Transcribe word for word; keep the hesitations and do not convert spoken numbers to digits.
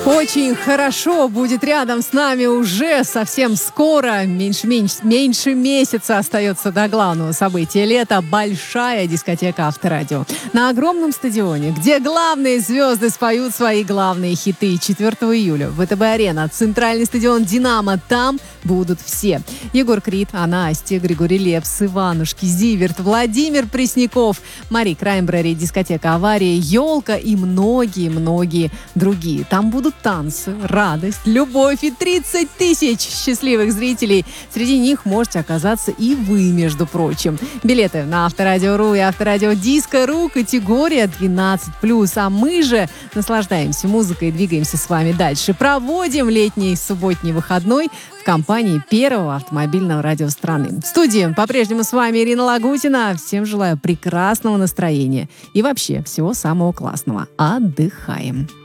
Очень хорошо будет рядом с нами уже совсем скоро. Меньше, меньше, меньше месяца остается до главного события лета. Большая дискотека Авторадио. На огромном стадионе, где главные звезды споют свои главные хиты. четвёртого июля в ВТБ-арена, центральный стадион «Динамо». Там будут все. Егор Крид, Анна Асти, Григорий Лепс, Иванушки, Зиверт, Владимир Пресняков, Мари Краймбрери, дискотека «Авария», «Елка» и многие-многие другие. Там будут танцы, радость, любовь и тридцать тысяч счастливых зрителей. Среди них можете оказаться и вы, между прочим. Билеты на Авторадио.ру и Авторадио Диско.ру, категория двенадцать плюс. А мы же наслаждаемся музыкой и двигаемся с вами дальше. Проводим летний субботний выходной в компании первого автомобильного радио страны. В студии по-прежнему с вами Ирина Лагутина. Всем желаю прекрасного настроения и вообще всего самого классного. Отдыхаем.